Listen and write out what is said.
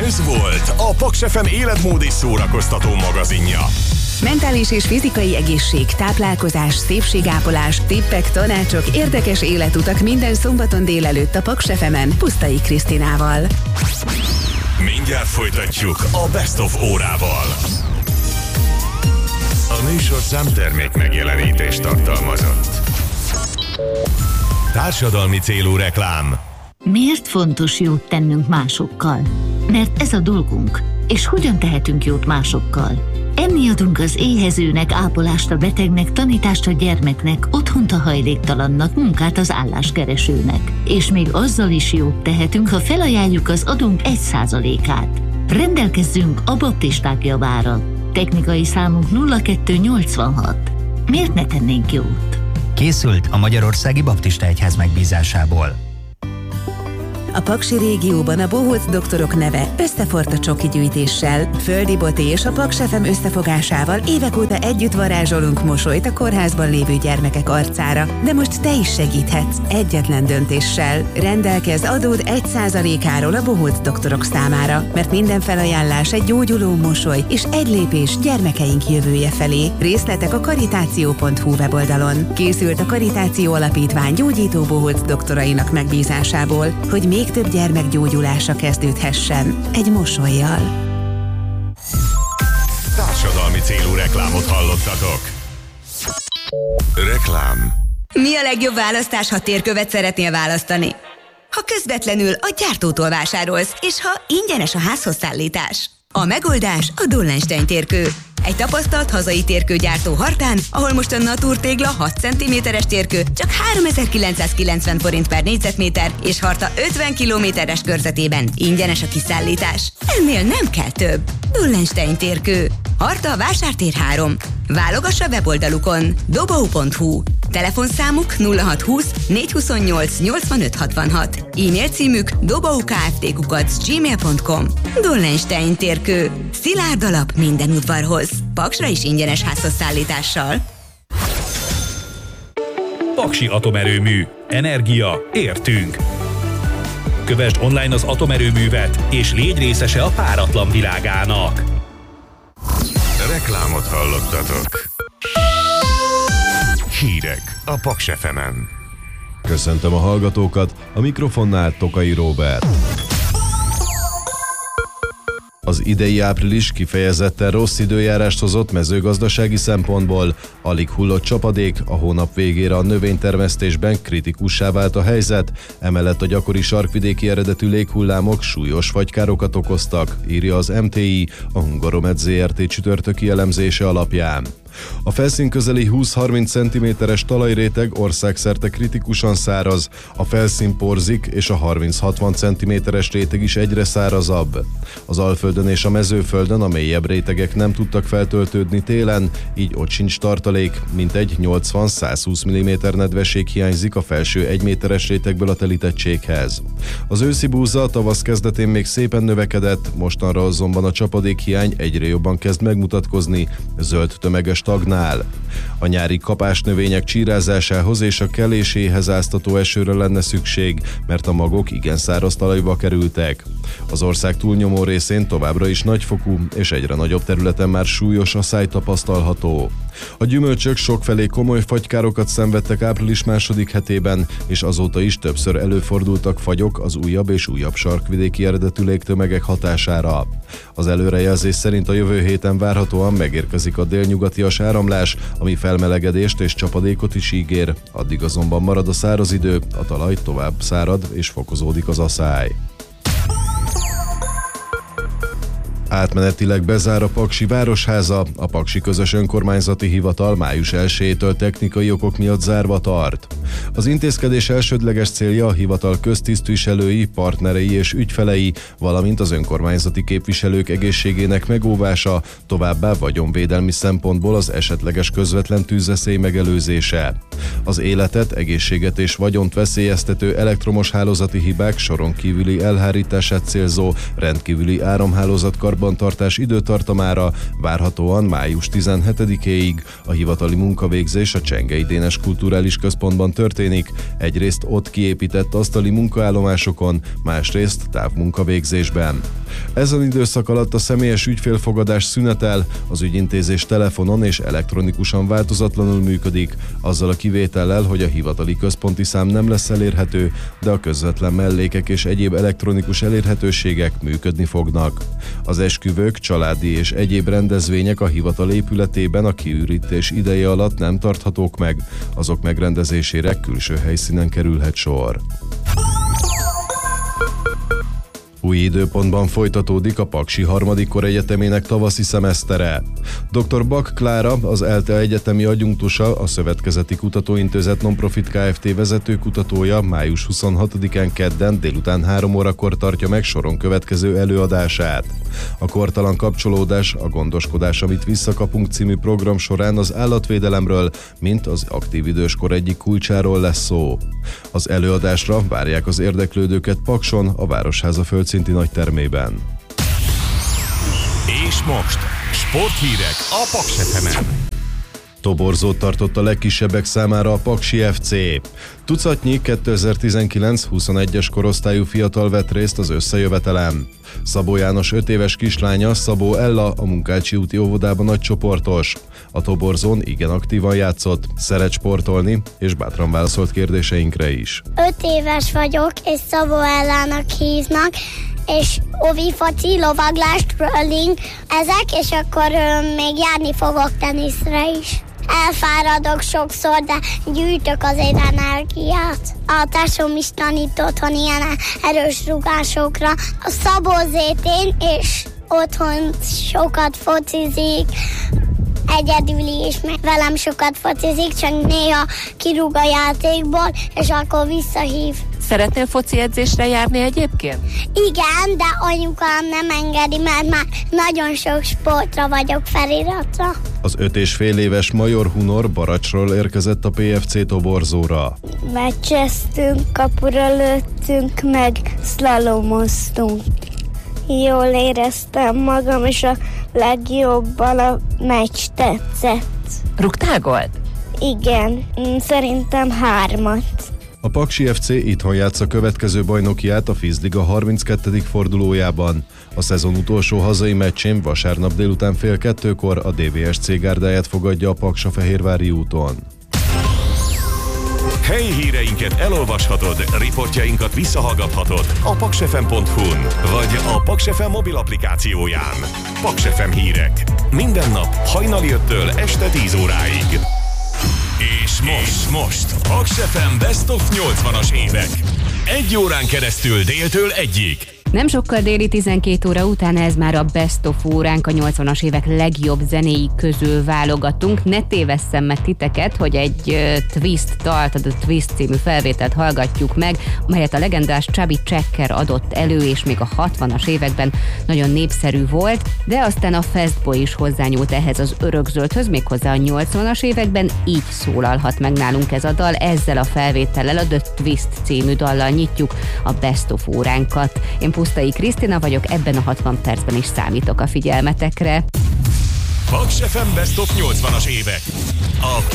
Ez volt a Paks FM életmód és szórakoztató magazinja. Mentális és fizikai egészség, táplálkozás, szépségápolás, tippek, tanácsok, érdekes életutak minden szombaton délelőtt a Paks FM-en Pusztai Krisztinával. Mindjárt folytatjuk a Best of órával. A műsorszám termék megjelenítést tartalmazott. Társadalmi célú reklám. Miért fontos jót tennünk másokkal? Mert ez a dolgunk. És hogyan tehetünk jót másokkal? Enni adunk az éhezőnek, ápolást a betegnek, tanítást a gyermeknek, otthont a hajléktalannak, munkát az álláskeresőnek. És még azzal is jót tehetünk, ha felajánljuk az adónk 1%-át. Rendelkezzünk a baptisták javára. Technikai számunk 0286. Miért ne tennénk jót? Készült a Magyarországi Baptista Egyház megbízásából. A Paksi régióban a Bohóc doktorok neve összeforrt a csoki gyűjtéssel. Földi Boti és a Paks FM összefogásával évek óta együtt varázsolunk mosolyt a kórházban lévő gyermekek arcára. De most te is segíthetsz egyetlen döntéssel. Rendelkezz adód 1%-áról a Bohóc doktorok számára, mert minden felajánlás egy gyógyuló mosoly és egy lépés gyermekeink jövője felé. Részletek a karitáció.hu weboldalon. Készült a Karitáció Alapítvány gyógyító Bohóc doktorainak megbízásából, hogy még több gyermek gyógyulása kezdődhessen egy mosollyal. Társadalmi célú reklámot hallottatok. Reklám. Mi a legjobb választás, ha térkövet szeretnél választani? Ha közvetlenül a gyártótól vásárolsz, és ha ingyenes a házhoz szállítás. A megoldás a Dollenstein térkő. Egy tapasztalt hazai térkőgyártó Hartán, ahol most a Natur tégla 6 cm-es térkő csak 3990 forint per négyzetméter, és Harta 50 km-es körzetében ingyenes a kiszállítás. Ennél nem kell több. Dollenstein térkő. Harta Vásártér 3. Válogass a weboldalukon dobou.hu. Telefonszámuk 0620 428 8566. E-mail címük doboukft@gmail.com. Dollenstein térkő. Szilárd alap minden udvarhoz. Paksra is ingyenes házhoz szállítással. Paksi Atomerőmű. Energia. Értünk. Kövesd online az atomerőművet, és légy részese a páratlan világának. Reklámot hallottatok. Hírek a Paks FM-en. Köszöntöm a hallgatókat, a mikrofonnál Tokai Róbert. Az idei április kifejezetten rossz időjárást hozott mezőgazdasági szempontból. Alig hullott csapadék, a hónap végére a növénytermesztésben kritikussá vált a helyzet, emellett a gyakori sarkvidéki eredetű léghullámok súlyos fagykárokat okoztak, írja az MTI, a Hungaromed Zrt. Csütörtöki elemzése alapján. A felszín közeli 20-30 cm-es talajréteg országszerte kritikusan száraz, a felszín porzik és a 30-60 cm-es réteg is egyre szárazabb. Az Alföldön és a Mezőföldön a mélyebb rétegek nem tudtak feltöltődni télen, így ott sincs tartalék, mintegy 80-120 mm nedvesség hiányzik a felső 1 méteres rétegből a telítettséghez. Az őszi búza a tavasz kezdetén még szépen növekedett, mostanra azonban a csapadékhiány egyre jobban kezd megmutatkozni, zöld tömeges stagnál. A nyári kapásnövények csírázásához és a keléséhez áztató esőre lenne szükség, mert a magok igen száraz talajba kerültek. Az ország túlnyomó részén továbbra is nagyfokú és egyre nagyobb területen már súlyos asszály tapasztalható. A gyümölcsök sokfelé komoly fagykárokat szenvedtek április második hetében, és azóta is többször előfordultak fagyok az újabb és újabb sarkvidéki eredetű légtömegek hatására. Az előrejelzés szerint a jövő héten várhatóan megérkezik a délnyugatias áramlás, ami felmelegedést és csapadékot is ígér, addig azonban marad a száraz idő, a talaj tovább szárad és fokozódik az asszály. Átmenetileg bezár a Paksi Városháza, a Paksi Közös Önkormányzati Hivatal május 1-től technikai okok miatt zárva tart. Az intézkedés elsődleges célja a hivatal köztisztviselői, partnerei és ügyfelei, valamint az önkormányzati képviselők egészségének megóvása, továbbá vagyonvédelmi szempontból az esetleges közvetlen tűzveszély megelőzése. Az életet, egészséget és vagyont veszélyeztető elektromos hálózati hibák soron kívüli elhárítását célzó rendkívüli áramhálózat karbantartás időtartamára várhatóan május 17-éig a hivatali munkavégzés a Csengei Dénes Kulturális Központban történik, egyrészt ott kiépített asztali munkaállomásokon, másrészt távmunkavégzésben. Ezen időszak alatt a személyes ügyfélfogadás szünetel, az ügyintézés telefonon és elektronikusan változatlanul működik, azzal a kivétellel, hogy a hivatali központi szám nem lesz elérhető, de a közvetlen mellékek és egyéb elektronikus elérhetőségek működni fognak. Az esküvők, családi és egyéb rendezvények a hivatal épületében a kiürítés ideje alatt nem tarthatók meg, azok megrendezésére külső helyszínen kerülhet sor. Új időpontban folytatódik a Paksi harmadik kor egyetemének tavaszi szemesztere. Dr. Bak Klára, az ELTE egyetemi adjunktusa, a Szövetkezeti Kutatóintézet Nonprofit Kft. Vezetőkutatója május 26-án kedden délután 3 órakor tartja meg soron következő előadását. A Kortalan kapcsolódás, a gondoskodás, amit visszakapunk című program során az állatvédelemről, mint az aktív időskor egyik kulcsáról lesz szó. Az előadásra várják az érdeklődőket Pakson, a Városháza földszinti nagytermében. És most sporthírek a Paks FM-en. Toborzót tartott a legkisebbek számára a Paksi FC. Tucatnyi 2019-21-es korosztályú fiatal vett részt az összejövetelen. Szabó János 5 éves kislánya, Szabó Ella a Munkácsi úti óvodában nagycsoportos. A toborzón igen aktívan játszott, szeret sportolni, és bátran válaszolt kérdéseinkre is. 5 éves vagyok, és Szabó Ellának hívnak, és ovi, foci, lovaglás, trolling, ezek, és akkor még járni fogok teniszre is. Elfáradok sokszor, de gyűjtök azért energiát. A társam is tanított otthon ilyen erős rugásokra. A Szabó Zétén, és otthon sokat focizik, egyedüli is, meg velem sokat focizik, csak néha kirúg a játékból, és akkor visszahív. Szeretnél foci edzésre járni egyébként? Igen, de anyukám nem engedi, mert már nagyon sok sportra vagyok feliratva. Az 5,5 éves Major Hunor Baracsról érkezett a PFC toborzóra. Meccseztünk, kapura lőttünk, meg szlalomoztunk. Jól éreztem magam, és a legjobban a meccs tetszett. Rúgtál gólt? Igen, szerintem 3. A Paksi FC itthon játsza következő bajnokiát a Fizliga 32. fordulójában. A szezon utolsó hazai meccsén vasárnap délután 1:30-kor a DVSC gárdáját fogadja a Paksa-Fehérvári úton. Helyi híreinket elolvashatod, riportjainkat visszahallgathatod a paksfm.hu-n vagy a Paks FM mobil applikációján. Paks FM hírek. Minden nap hajnali 5-től este 10 óráig. És most Paks FM Best of 80-as évek. 1 órán keresztül déltől 1-ig. Nem sokkal déli 12 óra után ez már a Best of óránk, a 80-as évek legjobb zenéi közül válogatunk. Ne tévesszem meg titeket, hogy egy Twist dalt, a The Twist című felvételt hallgatjuk meg, amelyet a legendás Chubby Checker adott elő, és még a 60-as években nagyon népszerű volt, de aztán a Fastboy is hozzányúlt ehhez az örökzöldhöz, méghozzá a 80-as években, így szólalhat meg nálunk ez a dal. Ezzel a felvétellel, a The Twist című dallal nyitjuk a Best of óránkat. Én Pusztai Krisztina vagyok, ebben a 60 percben is számítok a figyelmetekre. Paks FM Best of 80-as évek. A